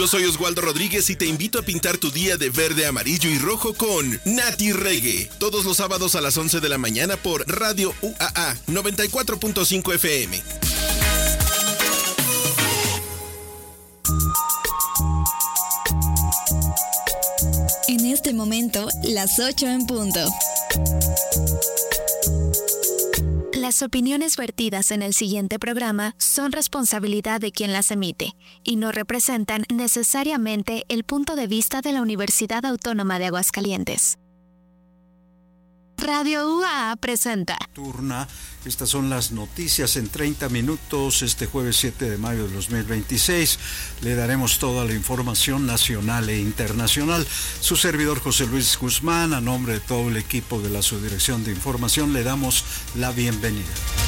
Yo soy Oswaldo Rodríguez y te invito a pintar tu día de verde, amarillo y rojo con Nati Reggae. Todos los sábados a las 11 de la mañana por Radio UAA 94.5 FM. En este momento, las 8 en punto. Las opiniones vertidas en el siguiente programa son responsabilidad de quien las emite y no representan necesariamente el punto de vista de la Universidad Autónoma de Aguascalientes. Radio UAA presenta. Estas son las noticias en 30 minutos, este jueves 7 de mayo de 2026. Le daremos toda la información nacional e internacional. Su servidor José Luis Guzmán, a nombre de todo el equipo de la Subdirección de Información, le damos la bienvenida.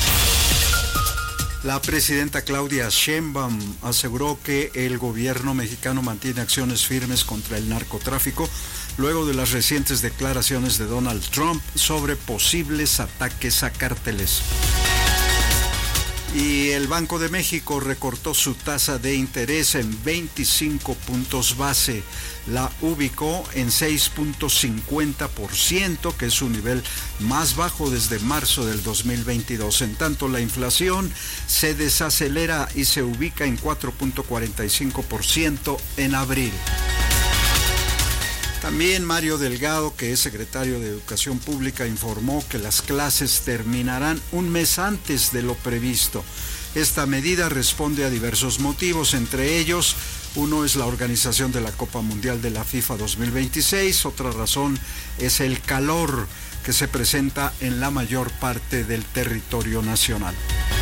La presidenta Claudia Sheinbaum aseguró que el gobierno mexicano mantiene acciones firmes contra el narcotráfico luego de las recientes declaraciones de Donald Trump sobre posibles ataques a cárteles. Y el Banco de México recortó su tasa de interés en 25 puntos base. La ubicó en 6.50%, que es su nivel más bajo desde marzo del 2022. En tanto, la inflación se desacelera y se ubica en 4.45% en abril. También Mario Delgado, que es secretario de Educación Pública, informó que las clases terminarán un mes antes de lo previsto. Esta medida responde a diversos motivos, entre ellos, uno es la organización de la Copa Mundial de la FIFA 2026, otra razón es el calor que se presenta en la mayor parte del territorio nacional.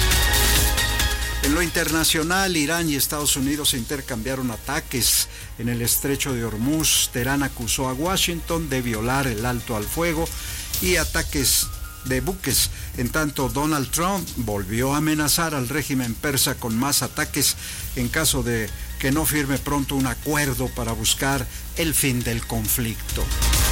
En lo internacional, Irán y Estados Unidos intercambiaron ataques en el estrecho de Hormuz. Teherán acusó a Washington de violar el alto al fuego y ataques de buques. En tanto, Donald Trump volvió a amenazar al régimen persa con más ataques en caso de que no firme pronto un acuerdo para buscar el fin del conflicto.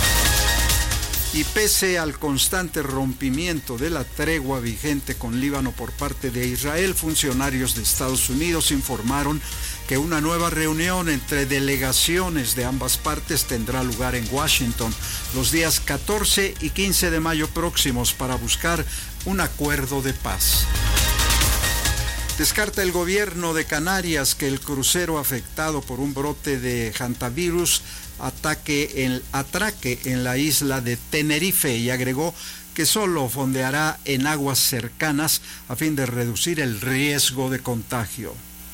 Y pese al constante rompimiento de la tregua vigente con Líbano por parte de Israel, funcionarios de Estados Unidos informaron que una nueva reunión entre delegaciones de ambas partes tendrá lugar en Washington los días 14 y 15 de mayo próximos para buscar un acuerdo de paz. Descarta el gobierno de Canarias que el crucero afectado por un brote de hantavirus atraque en la isla de Tenerife y agregó que solo fondeará en aguas cercanas a fin de reducir el riesgo de contagio.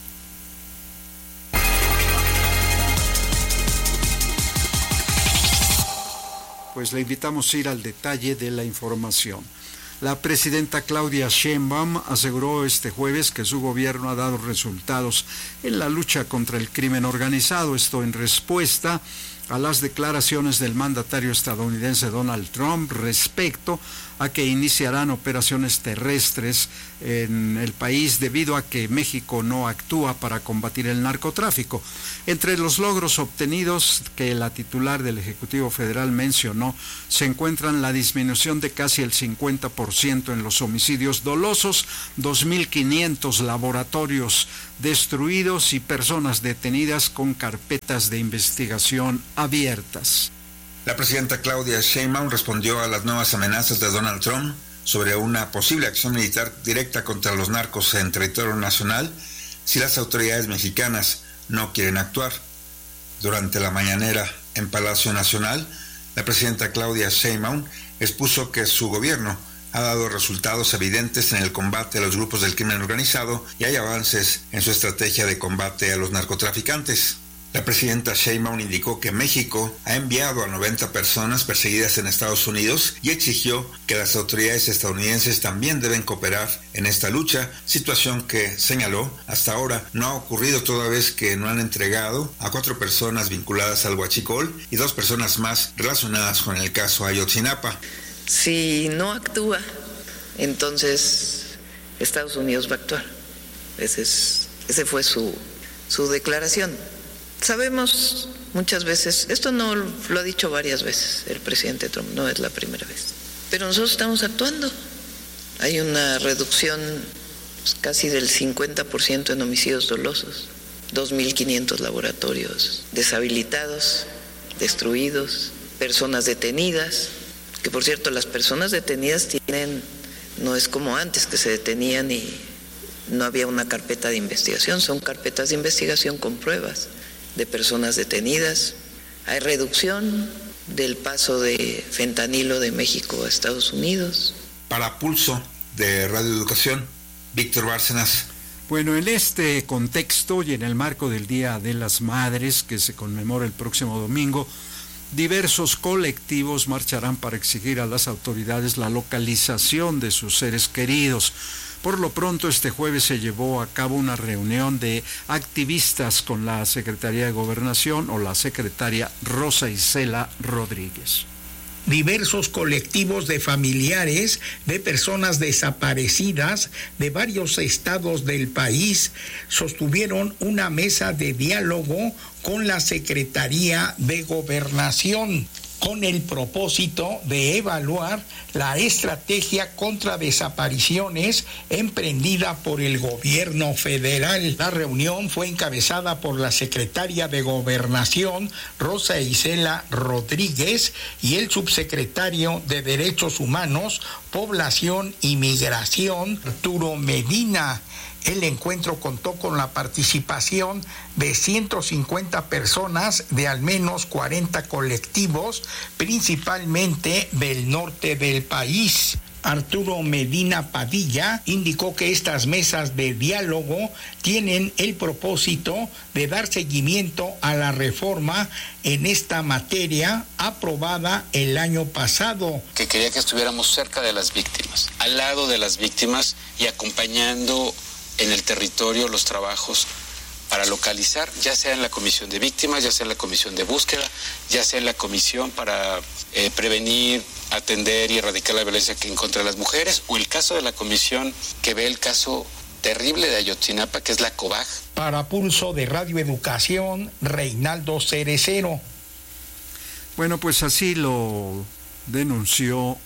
Pues le invitamos a ir al detalle de la información. La presidenta Claudia Sheinbaum aseguró este jueves que su gobierno ha dado resultados en la lucha contra el crimen organizado, esto en respuesta a las declaraciones del mandatario estadounidense Donald Trump respecto a que iniciarán operaciones terrestres en el país debido a que México no actúa para combatir el narcotráfico. Entre los logros obtenidos que la titular del Ejecutivo Federal mencionó se encuentran la disminución de casi el 50% en los homicidios dolosos, 2.500 laboratorios destruidos y personas detenidas con carpetas de investigación abiertas. La presidenta Claudia Sheinbaum respondió a las nuevas amenazas de Donald Trump sobre una posible acción militar directa contra los narcos en territorio nacional si las autoridades mexicanas no quieren actuar. Durante la mañanera en Palacio Nacional, la presidenta Claudia Sheinbaum expuso que su gobierno ha dado resultados evidentes en el combate a los grupos del crimen organizado y hay avances en su estrategia de combate a los narcotraficantes. La presidenta Sheinbaum indicó que México ha enviado a 90 personas perseguidas en Estados Unidos y exigió que las autoridades estadounidenses también deben cooperar en esta lucha, situación que, señaló, hasta ahora no ha ocurrido toda vez que no han entregado a 4 personas vinculadas al huachicol y 2 personas más relacionadas con el caso Ayotzinapa. Si no actúa, entonces Estados Unidos va a actuar. Ese fue su declaración. Sabemos muchas veces, esto no lo ha dicho varias veces el presidente Trump, no es la primera vez, pero nosotros estamos actuando. Hay una reducción casi del 50% en homicidios dolosos 2.500 laboratorios deshabilitados, destruidos, personas detenidas, que por cierto las personas detenidas no es como antes que se detenían y no había una carpeta de investigación, son carpetas de investigación con pruebas de personas detenidas. Hay reducción del paso de fentanilo de México a Estados Unidos. Para Pulso de Radio Educación, Víctor Bárcenas. Bueno, en este contexto y en el marco del Día de las Madres, que se conmemora el próximo domingo, diversos colectivos marcharán para exigir a las autoridades la localización de sus seres queridos. Por lo pronto, este jueves se llevó a cabo una reunión de activistas con la Secretaría de Gobernación o la secretaria Rosa Isela Rodríguez. Diversos colectivos de familiares de personas desaparecidas de varios estados del país sostuvieron una mesa de diálogo con la Secretaría de Gobernación, con el propósito de evaluar la estrategia contra desapariciones emprendida por el gobierno federal. La reunión fue encabezada por la secretaria de Gobernación, Rosa Isela Rodríguez, y el subsecretario de Derechos Humanos, Población y Migración, Arturo Medina. El encuentro contó con la participación de 150 personas de al menos 40 colectivos, principalmente del norte del país. Arturo Medina Padilla indicó que estas mesas de diálogo tienen el propósito de dar seguimiento a la reforma en esta materia aprobada el año pasado. Que quería que estuviéramos cerca de las víctimas, al lado de las víctimas y acompañando en el territorio los trabajos para localizar, ya sea en la comisión de víctimas, ya sea en la comisión de búsqueda, ya sea en la comisión para prevenir, atender y erradicar la violencia en contra de las mujeres, o el caso de la comisión que ve el caso terrible de Ayotzinapa, que es la COBAG. Para Pulso de Radio Educación, Reinaldo Cerecero. Bueno, pues así lo denunció.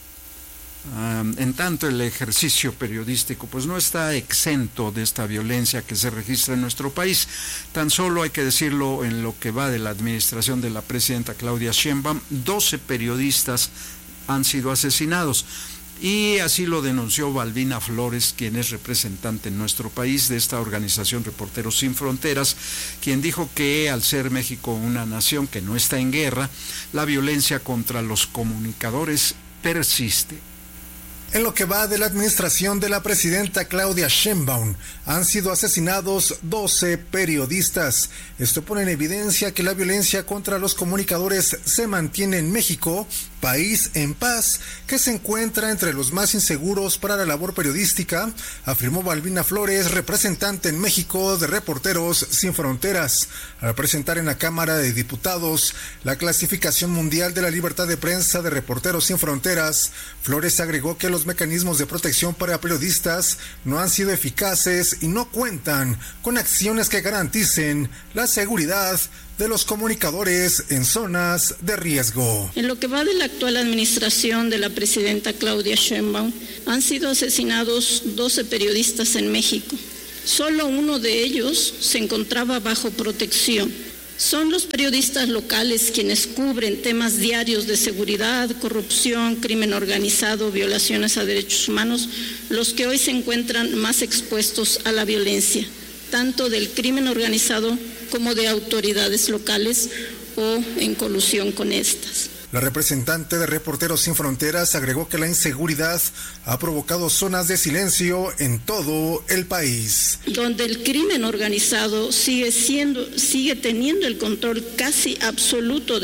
En tanto, el ejercicio periodístico pues no está exento de esta violencia que se registra en nuestro país. Tan solo hay que decirlo, en lo que va de la administración de la presidenta Claudia Sheinbaum, 12 periodistas han sido asesinados. Y así lo denunció Balbina Flores, quien es representante en nuestro país de esta organización Reporteros Sin Fronteras, quien dijo que al ser México una nación que no está en guerra, la violencia contra los comunicadores persiste. En lo que va de la administración de la presidenta Claudia Sheinbaum, han sido asesinados 12 periodistas. Esto pone en evidencia que la violencia contra los comunicadores se mantiene en México, país en paz, que se encuentra entre los más inseguros para la labor periodística, afirmó Balbina Flores, representante en México de Reporteros Sin Fronteras. Al presentar en la Cámara de Diputados la clasificación mundial de la libertad de prensa de Reporteros Sin Fronteras, Flores agregó que los mecanismos de protección para periodistas no han sido eficaces y no cuentan con acciones que garanticen la seguridad de los comunicadores en zonas de riesgo. En lo que va de la actual administración de la presidenta Claudia Sheinbaum, han sido asesinados 12 periodistas en México. Solo uno de ellos se encontraba bajo protección. Son los periodistas locales quienes cubren temas diarios de seguridad, corrupción, crimen organizado, violaciones a derechos humanos, los que hoy se encuentran más expuestos a la violencia, tanto del crimen organizado como de autoridades locales o en colusión con estas. La representante de Reporteros Sin Fronteras agregó que la inseguridad ha provocado zonas de silencio en todo el país. Donde el crimen organizado sigue teniendo el control casi absoluto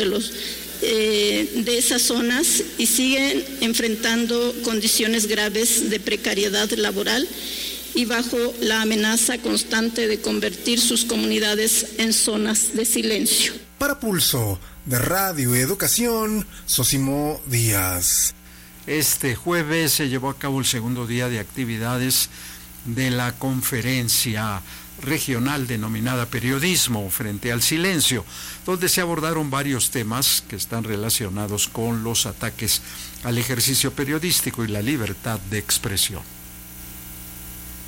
de esas zonas y siguen enfrentando condiciones graves de precariedad laboral y bajo la amenaza constante de convertir sus comunidades en zonas de silencio. Para Pulso de Radio y Educación, Sosimo Díaz. Este jueves se llevó a cabo el segundo día de actividades de la conferencia regional denominada Periodismo frente al silencio, donde se abordaron varios temas que están relacionados con los ataques al ejercicio periodístico y la libertad de expresión.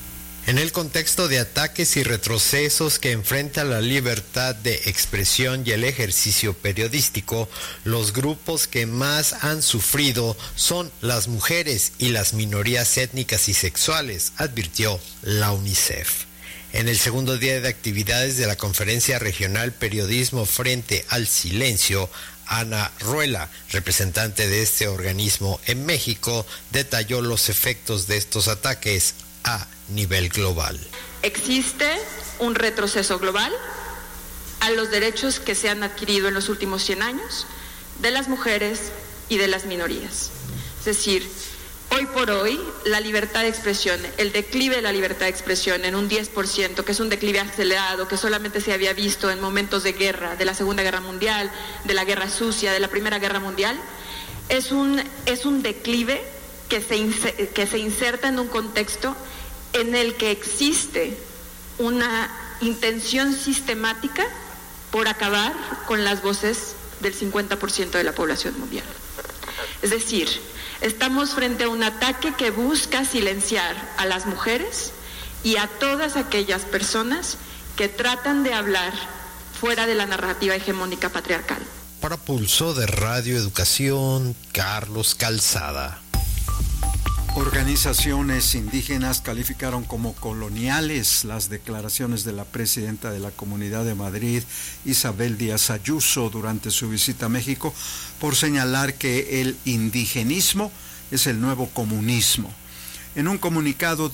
En el contexto de ataques y retrocesos que enfrenta la libertad de expresión y el ejercicio periodístico, los grupos que más han sufrido son las mujeres y las minorías étnicas y sexuales, advirtió la UNICEF. En el segundo día de actividades de la Conferencia Regional Periodismo Frente al Silencio, Ana Ruela, representante de este organismo en México, detalló los efectos de estos ataques a nivel global. Existe un retroceso global a los derechos que se han adquirido en los últimos 100 años de las mujeres y de las minorías. Es decir, hoy por hoy la libertad de expresión, el declive de la libertad de expresión en un 10%, que es un declive acelerado, que solamente se había visto en momentos de guerra, de la Segunda Guerra Mundial, de la Guerra Sucia, de la Primera Guerra Mundial, es un declive que se inserta en un contexto en el que existe una intención sistemática por acabar con las voces del 50% de la población mundial. Es decir, estamos frente a un ataque que busca silenciar a las mujeres y a todas aquellas personas que tratan de hablar fuera de la narrativa hegemónica patriarcal. Para Pulso de Radio Educación, Carlos Calzada. Organizaciones indígenas calificaron como coloniales las declaraciones de la presidenta de la Comunidad de Madrid, Isabel Díaz Ayuso, durante su visita a México, por señalar que el indigenismo es el nuevo comunismo. En un comunicado,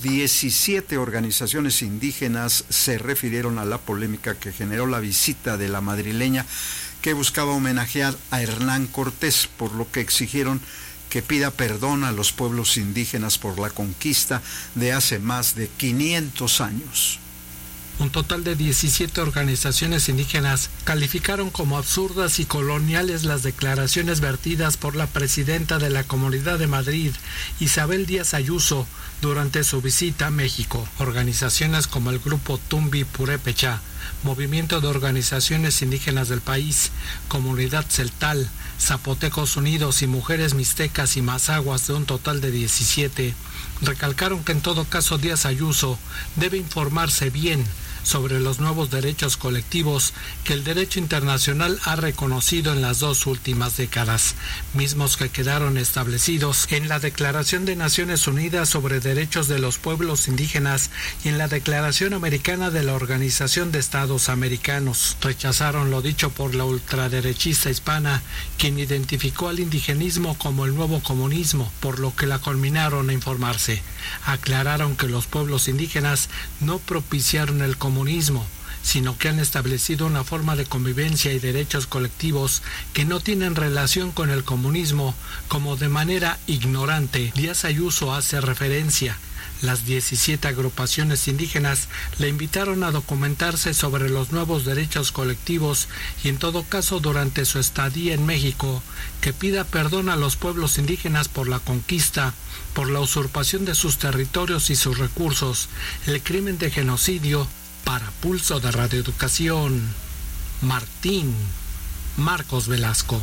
17 organizaciones indígenas se refirieron a la polémica que generó la visita de la madrileña, que buscaba homenajear a Hernán Cortés, por lo que exigieron que pida perdón a los pueblos indígenas por la conquista de hace más de 500 años. Un total de 17 organizaciones indígenas calificaron como absurdas y coloniales las declaraciones vertidas por la presidenta de la Comunidad de Madrid, Isabel Díaz Ayuso, durante su visita a México. Organizaciones como el Grupo Tumbi Purépecha, Movimiento de Organizaciones Indígenas del País, Comunidad Celtal, Zapotecos Unidos y Mujeres Mixtecas y Mazaguas, de un total de 17, recalcaron que en todo caso Díaz Ayuso debe informarse bien sobre los nuevos derechos colectivos que el derecho internacional ha reconocido en las 2 últimas décadas, mismos que quedaron establecidos en la Declaración de Naciones Unidas sobre Derechos de los Pueblos Indígenas y en la Declaración Americana de la Organización de Estados Americanos. Rechazaron lo dicho por la ultraderechista hispana, quien identificó al indigenismo como el nuevo comunismo, por lo que la conminaron a informarse. Aclararon que los pueblos indígenas no propiciaron el comunismo, sino que han establecido una forma de convivencia y derechos colectivos que no tienen relación con el comunismo, como de manera ignorante Díaz Ayuso hace referencia. Las 17 agrupaciones indígenas le invitaron a documentarse sobre los nuevos derechos colectivos y, en todo caso, durante su estadía en México, que pida perdón a los pueblos indígenas por la conquista, por la usurpación de sus territorios y sus recursos, el crimen de genocidio. Para Pulso de Radio Educación, Marcos Velasco.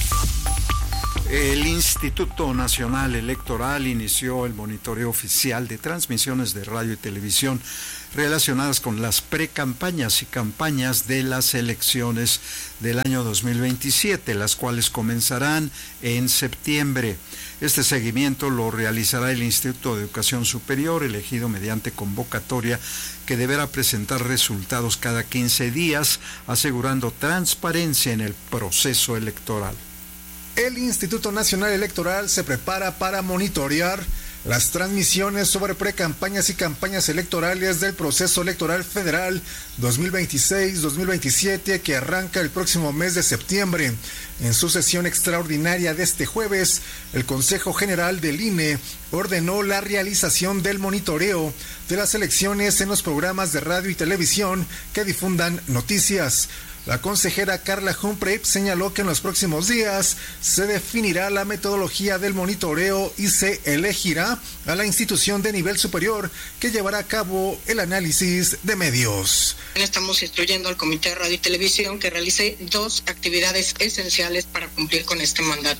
El Instituto Nacional Electoral inició el monitoreo oficial de transmisiones de radio y televisión relacionadas con las precampañas y campañas de las elecciones del año 2027, las cuales comenzarán en septiembre. Este seguimiento lo realizará el Instituto de Educación Superior, elegido mediante convocatoria, que deberá presentar resultados cada 15 días, asegurando transparencia en el proceso electoral. El Instituto Nacional Electoral se prepara para monitorear las transmisiones sobre precampañas y campañas electorales del proceso electoral federal 2026-2027 que arranca el próximo mes de septiembre. En su sesión extraordinaria de este jueves, el Consejo General del INE ordenó la realización del monitoreo de las elecciones en los programas de radio y televisión que difundan noticias. La consejera Carla Humphrey señaló que en los próximos días se definirá la metodología del monitoreo y se elegirá a la institución de nivel superior que llevará a cabo el análisis de medios. Estamos instruyendo al Comité de Radio y Televisión que realice 2 actividades esenciales para cumplir con este mandato.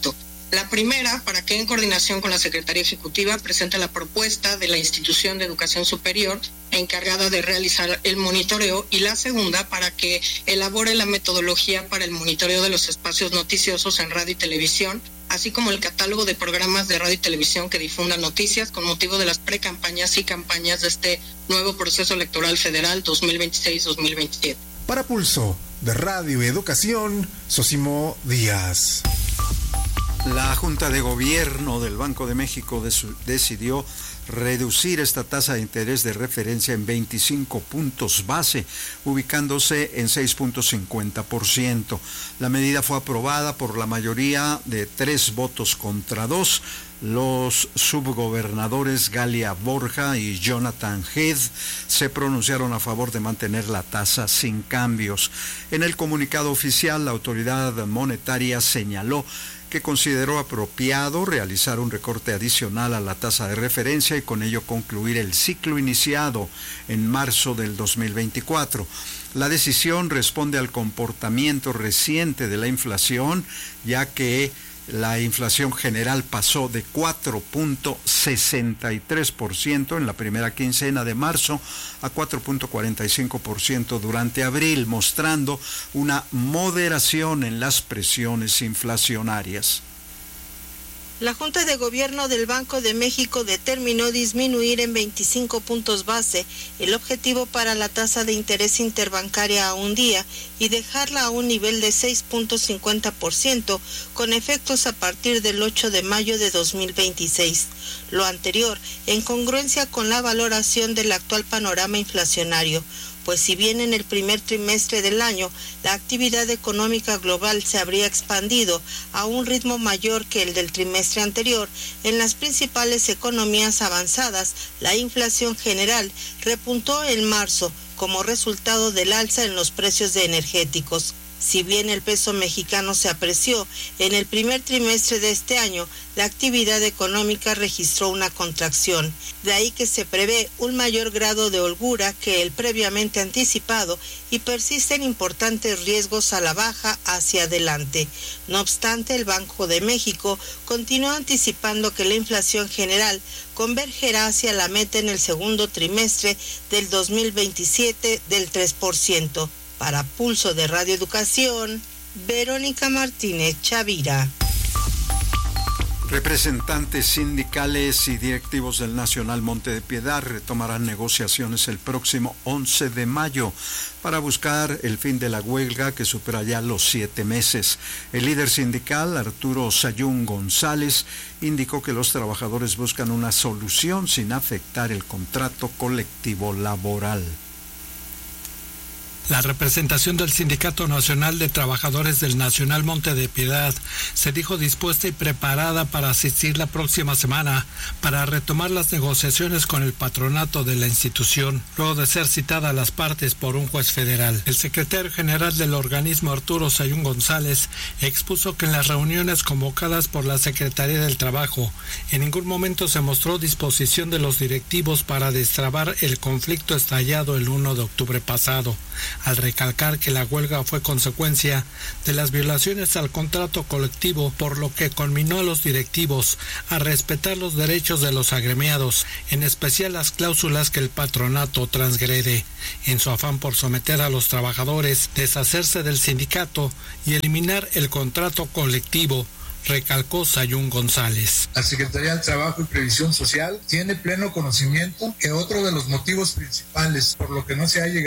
La primera, para que en coordinación con la Secretaría Ejecutiva presente la propuesta de la institución de educación superior encargada de realizar el monitoreo, y la segunda, para que elabore la metodología para el monitoreo de los espacios noticiosos en radio y televisión, así como el catálogo de programas de radio y televisión que difundan noticias con motivo de las precampañas y campañas de este nuevo proceso electoral federal 2026-2027. Para Pulso de Radio y Educación, Sosimo Díaz. La Junta de Gobierno del Banco de México decidió reducir esta tasa de interés de referencia en 25 puntos base, ubicándose en 6.50%. La medida fue aprobada por la mayoría de 3 votos contra 2. Los subgobernadores Galia Borja y Jonathan Heath se pronunciaron a favor de mantener la tasa sin cambios. En el comunicado oficial, la autoridad monetaria señaló que consideró apropiado realizar un recorte adicional a la tasa de referencia y con ello concluir el ciclo iniciado en marzo del 2024. La decisión responde al comportamiento reciente de la inflación, ya que la inflación general pasó de 4.63% en la primera quincena de marzo a 4.45% durante abril, mostrando una moderación en las presiones inflacionarias. La Junta de Gobierno del Banco de México determinó disminuir en 25 puntos base el objetivo para la tasa de interés interbancaria a un día y dejarla a un nivel de 6.50% con efectos a partir del 8 de mayo de 2026. Lo anterior en congruencia con la valoración del actual panorama inflacionario, pues si bien en el primer trimestre del año la actividad económica global se habría expandido a un ritmo mayor que el del trimestre anterior, en las principales economías avanzadas la inflación general repuntó en marzo como resultado del alza en los precios de energéticos. Si bien el peso mexicano se apreció, en el primer trimestre de este año, la actividad económica registró una contracción. De ahí que se prevé un mayor grado de holgura que el previamente anticipado y persisten importantes riesgos a la baja hacia adelante. No obstante, el Banco de México continúa anticipando que la inflación general convergerá hacia la meta en el segundo trimestre del 2027 del 3%. Para Pulso de Radio Educación, Verónica Martínez Chavira. Representantes sindicales y directivos del Nacional Monte de Piedad retomarán negociaciones el próximo 11 de mayo para buscar el fin de la huelga que supera ya los 7 meses. El líder sindical, Arturo Sayún González, indicó que los trabajadores buscan una solución sin afectar el contrato colectivo laboral. La representación del Sindicato Nacional de Trabajadores del Nacional Monte de Piedad se dijo dispuesta y preparada para asistir la próxima semana para retomar las negociaciones con el patronato de la institución, luego de ser citada a las partes por un juez federal. El secretario general del organismo, Arturo Sayún González, expuso que en las reuniones convocadas por la Secretaría del Trabajo, en ningún momento se mostró disposición de los directivos para destrabar el conflicto estallado el 1 de octubre pasado, al recalcar que la huelga fue consecuencia de las violaciones al contrato colectivo, por lo que conminó a los directivos a respetar los derechos de los agremiados, en especial las cláusulas que el patronato transgrede, en su afán por someter a los trabajadores, deshacerse del sindicato y eliminar el contrato colectivo, recalcó Sayún González. La Secretaría del Trabajo y Previsión Social tiene pleno conocimiento que otro de los motivos principales por lo que no se ha llegado